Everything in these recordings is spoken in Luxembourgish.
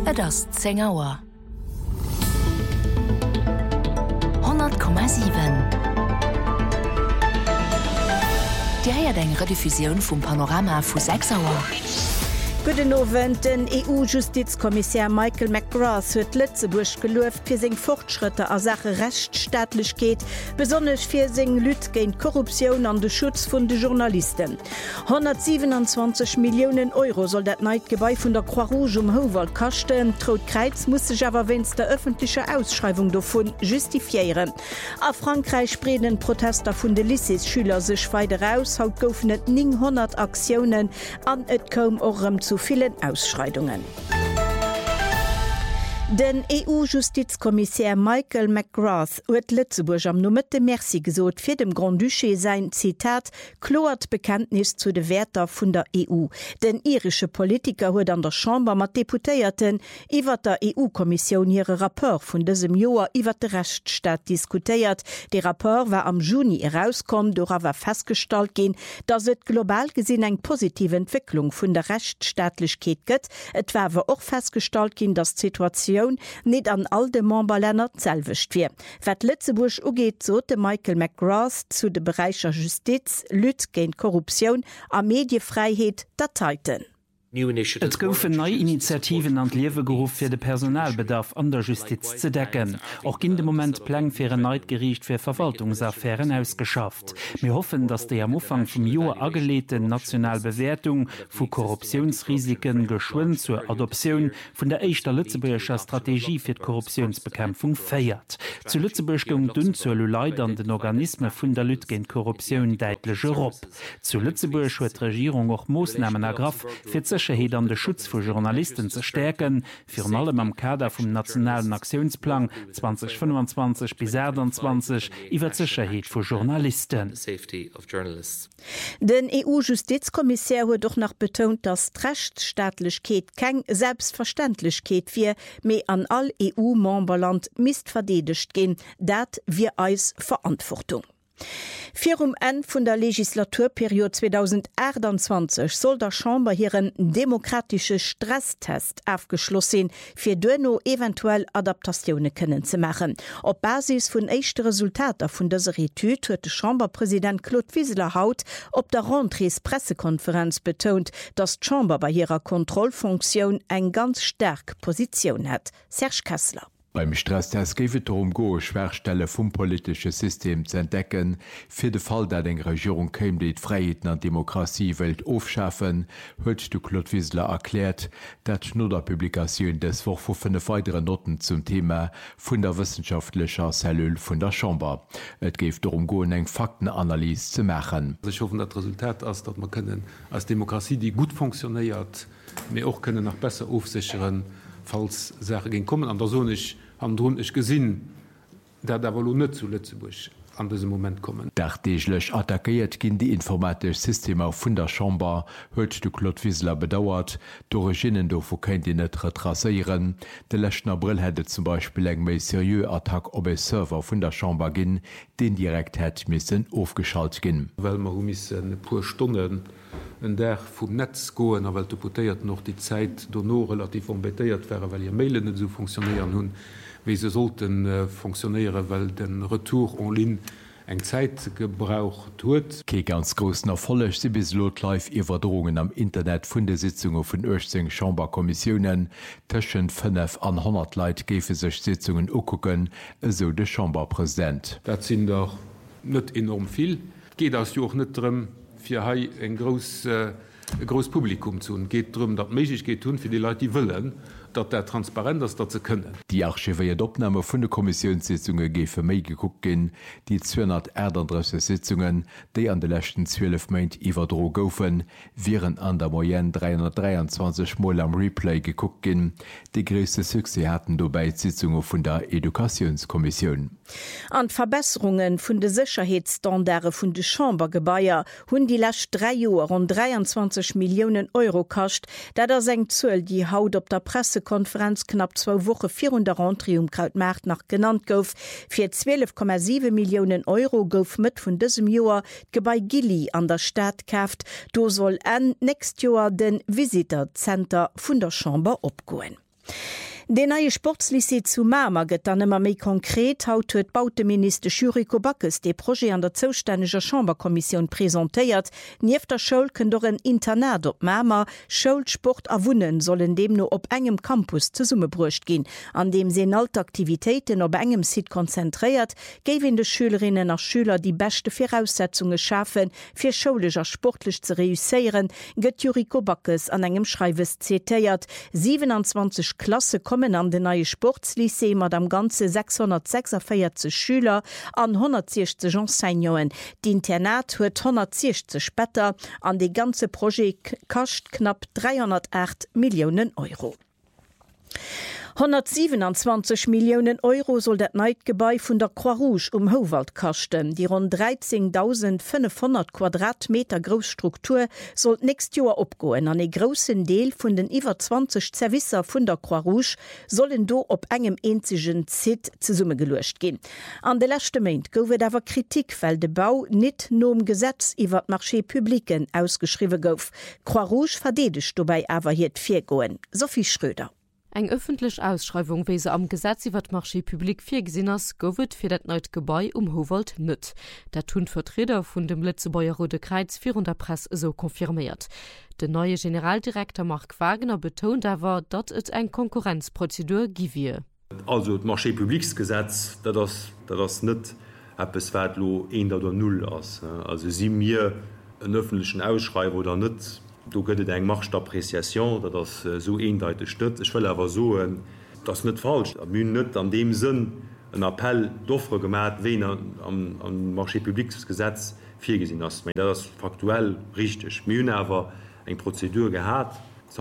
Et ass 10 Auer. 100,7. Di heiert eng Rediffusioun vum Panorama vu 6 Auer. Guten Abend, den EU-Justizkommissär Michael McGrath huet Lützeburg gelooft fir seg Fortschritte a Sache Rechtsstaatlichkeit, besonders fir seg Lüt géint Korruption an de Schutz vun de Journalisten. 127 Millionen Euro soll dat Neidgebei vun der Croix-Rouge Howald kachten. Trot-Kreiz muss sech awer wennns der öffentliche Ausschreibung davon justifiieren. A Frankreich spreden Protester vun de Lycée-Schüler sech weiter aus, haut goufen et 900 Aktionen an et kom orem zu vielen Ausschreitungen. Den EU-Justizkommissär Michael McGrath huet Lützeburg am Nummette Merci gesot fir dem Grand Duché sein Zitat kloert Bekenntnis zu de Werter vun der EU. Den irische Politiker huet an der Chamber mat Deputéierten iwwer der EU-Kommission hire Rapport vun dësem Joer iwwer de Rechtsstaat diskutéiert. De Rapport war am Juni herauskom, dorawer feststalt gin, dats et global gesinn eng positive Entwicklung vun der Rechtsstaatlichkeit gëtt. Et warwer och feststalt gin, dat Situation nicht an all de Memberlänner zelwicht wie. Wat Lützeburg ugeht, so de Michael McGrath zu de Bereicher Justiz, Lüt géint Korruption a Mediefreiheit Dateiten. Et goufen neue Initiativen an Liewe gerufen fir de Personalbedarf an der Justiz zu decken. Auch ginn de Moment Pläng fir Neidgericht fir Verwaltungsaffären ausgeschafft. Wir hoffen, dass de am Ufang vum Joer ageleten Nationalbewertung vu Korruptionsrisiken geschwun zur Adoption vun der eischter Lützeburger Strategie fir Korruptionsbekämpfung feiert. Zu Lützeburg gung dun zur Luleidern den Organisme vun der Lüt gegen Korruption deitlech Europa. Zu Lützeburg huet Regierung och Maßnahmen ergraf fir Sicherheit an den Schutz von Journalisten zu stärken, für allem am Kader vom Nationalen Aktionsplan 2025 bis 2028 über die Sicherheit von Journalisten. Den EU-Justizkommissär hat doch noch betont, dass die Rechtsstaatlichkeit keine Selbstverständlichkeit wird, mehr an all EU-Memberland misst verdedigt gehen. Das wir als Verantwortung. Für Ende von der Legislaturperiode 2028 soll der Chamber hier einen demokratischen Stresstest aufgeschlossen für Döno eventuell Adaptationen können zu machen. Auf Basis von ersten Resultaten von dieser Etude hat der Chamberpräsident Claude Wieseler haut auf der Rentrées-Pressekonferenz betont, dass die Chamber bei ihrer Kontrollfunktion eine ganz starke Position hat. Serge Kessler. Beim Stresstest geht es darum, Schwachstellen vom politischen System zu entdecken, für den Fall, dass eine Regierung käme, die Freiheiten und Demokratie will aufschaffen, hat Claude Wieseler erklärt, dass nur der Publikation des Woche 5 weiteren Noten zum Thema von der wissenschaftlichen Zellule von der Chamber. Es geht darum, eine Faktenanalyse zu machen. Ich hoffe, das Resultat ist, dass wir als Demokratie, die gut funktioniert, wir auch können noch besser aufsichern, falls Sachen kommen. An der so nicht haben ich gesehen, da wohl nicht zu Lützeburg an diesem Moment kommen. Dachtäglich attackiert gehen die informatischen Systeme von der Chamber, hat Claude Wieseler bedauert. D'Originen davon könnt ihr nicht retracieren. Der letzten April hätte zum Beispiel ein mehr seriöse Attack auf einen Server von der Chamber gehen, den direkt hätte müssen aufgeschaltet gehen. Weil wir müssen ein paar Stunden en der vum Netz goen, weil deputéiert noch die Zeit donno relativ embêtéiert wäre, weil ihr Mailen nicht so funktionieren hun, wie sie sollten funktionieren, weil den Retour en ligne eng Zeit gebraucht huet. Ke ganz großen Erfolg sie bis lot live Überdrohungen am Internet vun der Sitzungen vun 18 Chamberkommissionen tschen 5 an 100 Leiit gefe sech Sitzungen ukucken, so de Chamberpräsident. Dat sind doch net enorm viel. Geht as jo auch net drin, fir hai en gros Publikum zu geht darum, dat méigich geht tun fir die Leute die willen, dat der transparent ist, dat ze können. Die archiviert Opnahme vun de Kommissionssitzungen gefe méi geguckt gin, die 231 Sitzungen, déi an de lechten 12 Meint iwwerdro goufen, wären an der Moyenne 323 Mal am Replay geguckt gin. Die größte Suse hatten dobei Sitzungen vun der Edukationskommission. An Verbesserungen vun de Sicherheitsstandarde vun de Chambergebaier hunn die lacht 3 Joer rund 23 Millionen Euro kascht, dat er seng zuuel die Haut op der Pressekonferenz knapp 2 Wochen vir der Rentrée Krautmarkt nach genannt gouf. Fir 12,7 Millionen Euro gouf mit vun diesem Joer Gebei Gilli an der Stadt kaft. Do soll nächst Joer den Visitor Center vun der Chamber opgoen. Den neue Sportslycée zu Mama gëtt dann immer méi konkret haut huet Bauteminister Juriko Backes de Projekt an der zoustäneger Chamberkommission präsentéiert. Nief der Schoul kën doch een Internat op Mama, Schulsport awunnen sollen dem no op engem Campus ze Summe brucht gin, an dem se Altaktivitäten op engem Sit konzentriert, géwen de Schülerinnen a Schüler die beste Voraussetzungen schaffen, fir schoulecher sportlich ze reüssieren, gëtt Juriko Backes an engem Schreiwes zitéiert. 27 Klasse kommen an den neue Sportslycée mat am ganze 646 Schüler an 160 Enseignants. Die Internat huet 160 Spätter an de ganze Projekt kascht knapp 308 Millionen Euro. 127 Millionen Euro soll dat Neidgebäi vun der Croix-Rouge Howald kachten. Die rund 13.500 Quadratmeter Großstruktur soll nächst Jahr opgoen. An e großen Deel vun den iwwer 20 Servicer vun der Croix-Rouge sollen do op engem einzigen Sit ze Summe gelöscht gin. An de letzte Maint goufet awer Kritik, weil de Bau net nom Gesetz iwwer Marché Publiken ausgeschriwe gouf. Croix-Rouge verdedigt dobei awer hiet Virgoen. Sophie Schröder. Eg öffentlich Ausschreibung wie se am Gesetz iwwer Marché Publik fir gesinn ass gowet fir dat neut Gebäi Howald nett. Dat tun Vertreter vun dem Litzebauer Rote Kreuz vir der Press so konfirmiert. De neue Generaldirektor Mark Wagner betont awer, dat et eng Konkurrenzprozedur giwie. Also d Marché Publiksgesetz, dat das net lo 1 oder 0 ass. Also si mir en öffentlichen Ausschreibung oder net. Du gëtt eng Machtappreciation, dat das so eendeitig stëtt. Ich will awer so das net falsch. Mün net an dem Sinn en Appell d'offre gemat, wen am Marché-Publiksgesetz fir gesinn ass. Das faktuell richtig. Mün awer eng Prozedur gehabt,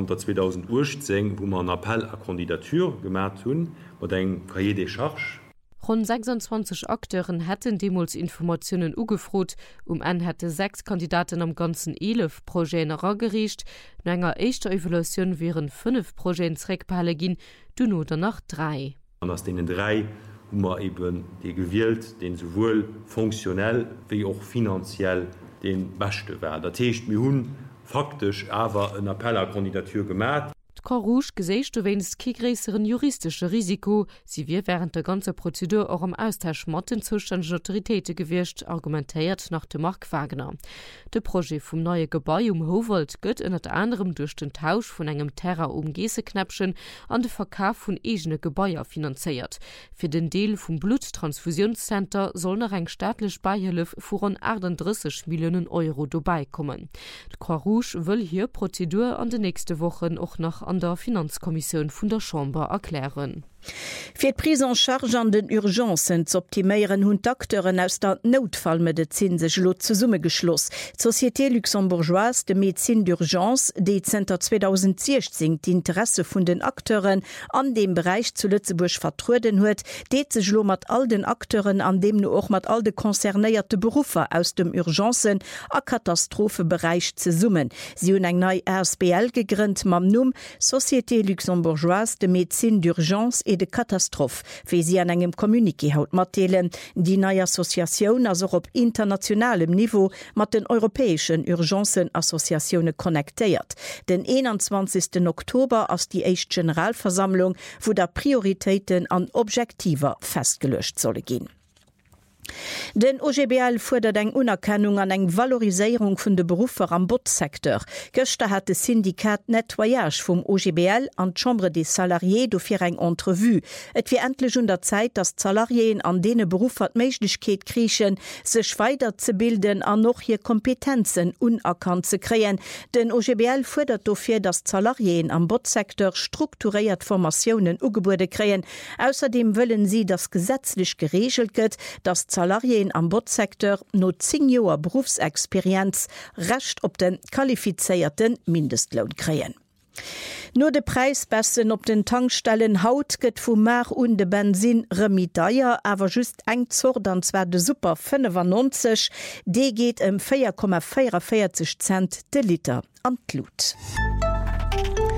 2018, wo man einen Appell a Kandidatur gemat hunn, wat eng Cahier des Charges. Rund 26 Akteuren hätten demals Informationen ugefrot, hätte 6 Kandidaten am ganzen 11 Projekte ragericht. In einer echter Evaluation wären 5 Projekte zurückbehalten, du nur danach 3. Und aus denen 3 haben wir eben die gewählt, den sowohl funktionell wie auch finanziell den beste war. Das heißt, wir haben faktisch aber einen Appell an Kandidatur gemacht. Croix-Rouge gesäicht du wennst kigräeren juristische Risiko, sie wie während der ganze Prozedur auch am Austausch mat den zuständige Autoritäten gewircht, argumentiert nach dem Mark Wagner. De Projekt vom neue Gebäi Howald gött unter anderem durch den Tausch von engem Terra Geseknäpchen an den Verkauf von egene Gebäier finanziert. Für den Deal vom Bluttransfusionscenter soll noch eng staatlich Beihilfe von 38 Millionen Euro vorbeikommen. Croix-Rouge will hier Prozedur an den nächsten Wochen auch noch an der Finanzkommission vun der Chamber erklären. Fir d'Prise en charge an den Urgenzen zu optimieren hunn Akteuren aus der Notfallmedizin sech lo ze Summe geschloss. Société luxembourgeoise de Medizin d'Urgence déi Zter 2016 d'Interesse vun den Akteuren an dem Bereich zu Lützeburg vertruden huet, deet sech lo mat all den Akteuren an dem no och mat all de konzernéierte Berufer aus dem Urgenzen a Katastrophebereich ze summen. Sie hunn eng nei RSBL gegrünnt mam Numm Société luxembourgeoise de Medizin d'Urgence e de Katastrophe, wie sie an engem Communiqué haut matelen. Die neue Assoziation also op internationalem Niveau mat den europäischen Urgencenassoziationen connectiert. Den 21. Oktober ass die Echt Generalversammlung, wo der Prioritäten an Objektiver festgelöscht solle gehen. Den OGBL fordert eng Unerkennung an eng Valorisierung vun de Berufer am Botsektor. Gëchte hat de Syndikat Nettoyage vum OGBL an d'Chambre des Salariés do fir eng Entrevue. Et wie endlich der Zeit, dass Salarien an dene Berufer d'Meiglichkeet kriechen, sech weiter ze bilden an noch hier Kompetenzen unerkannt ze kreen. Den OGBL fordert dofir, dass Salarien am Botsektor strukturiert Formationen ugebude kreen. Außerdem wollen sie, dass gesetzlich geregelt gëtt, dass Salarien am Botsektor no 10 Joer Berufsexperienz recht op den qualifizierten Mindestlohn kreen. Nur de Preisbessen op den Tankstellen haut gëtt vu Mar und de Benzin Remidaier, awer just eng Zord anwer de Super 95, de geht 4,44 Cent de Liter an Glut.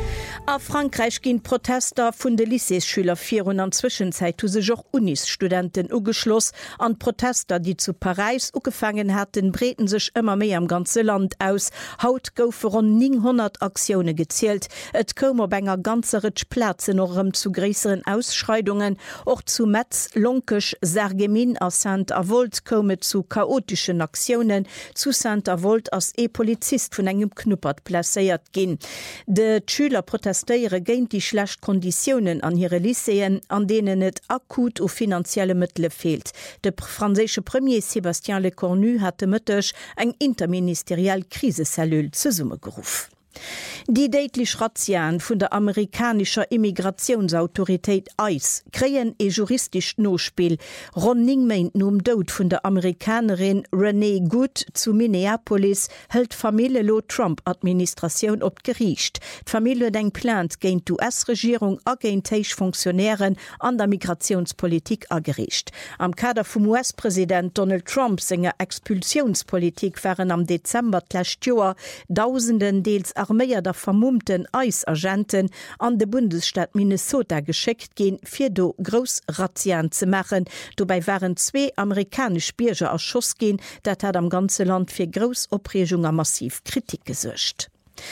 A Frankreich ginn Protester vun de Lycéeschüler virun an Zwischenzeit hu se joch Unisstudenten ugeschloss an Protester, die zu Paris ugefangen hatten, breten sech immer méi am ganze Land aus. Haut goufe rund 900 Aktionen gezielt. Et kom op enger ganzerech Plätze norm zu gräseren Ausschreitungen, och zu Metz, Lonkech, Sargemin a Saint-Avold komme zu chaotischen Aktionen, zu Saint-Avold als Polizist vun engem Knuppert placéiert gin. De Schüler protestiere géint die schlecht Konditionen an ihre Lyceen, an denen et akut o finanzielle Mëttle fehlt. De franzésche Premier Sébastien Lecornu hatte mëttech eng interministeriell Krisesellul ze Summe gerufen. Die deitlich Razzien vun der amerikanischer Immigrationsautoritéit ICE kreien e juristisch Nospiel rund 9 Mäinten Dout vun der Amerikanerin Renee Good zu Minneapolis hält Familie Lo Trump-Administration op Gericht. D'Familie eng plant géint d'US-Regierung agéintéich Funktionären an der Migrationspolitik agericht. Am Kader vum US-Präsident Donald Trump senger Expulsionspolitik waren am Dezember d'lächt Joer Tausenden deels arméier der vermummten Eisagenten an de Bundesstaat Minnesota geschickt gehen, fir do Grossrazzien zu machen. Dabei waren 2 amerikanisch Bierger erschoss gehen, dat hat am ganze Land fir Grossopregung massiv Kritik gesucht.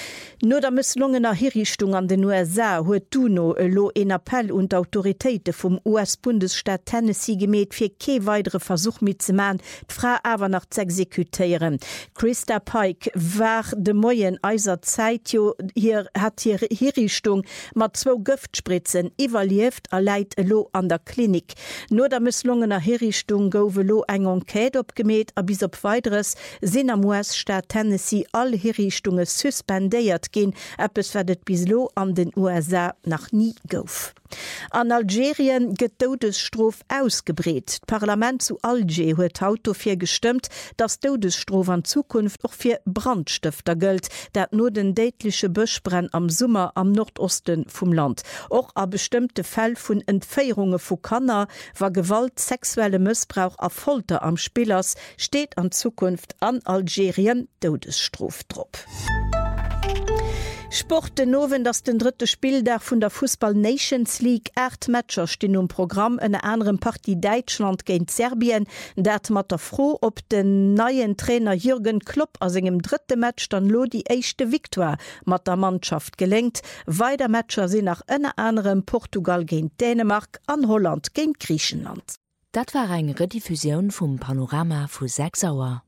No der misslungener Hinrichtung an den USA huet Duno lo en Appell und Autoritéite vum US-Bundesstaat Tennessee gemet fir ke weitere Versuch mit ze machen, d'Frau awer nach ze exekutieren. Christa Pike war de moien eiser Zeit hat hier Hinrichtung mat 2 Giftspritzen evaluiert erleit lo an der Klinik. No der misslungener Hinrichtung goufe lo eng Enquete opgemet, a bis op weiteres sinn am US-Staat Tennessee all Hinrichtungen suspendéiert gehen, es werdet bislo an den USA nach nie gouf. An Algerien get Todesstrof ausgebret. Parlament zu Alger huet Auto fir gestimmt, dass Todesstrof an Zukunft auch fir Brandstifter gilt, dat nur den deitliche Böschbrenn am Summer am Nordosten vom Land. Auch a bestimmte Fäll vun Entfeierungen vu Kanner, war Gewalt, sexuelle Missbrauch a Folter am Spielers, steht an Zukunft an Algerien Todesstrof drop. Sport den Nowen, dass den 3. Spieltag vun der Fußball Nations League 8 Matcher stehen Programm en anderen Partie Deutschland géint Serbien, dat mat der froh op den neuen Trainer Jürgen Klopp as engem 3. Match dann lo die echte Viktoire mat der Mannschaft gelenkt. Weiter Matcher sinn nach ënne anderem Portugal géint Dänemark an Holland géint Griechenland. Dat war eng Rediffusion vum Panorama vu 6 Auer.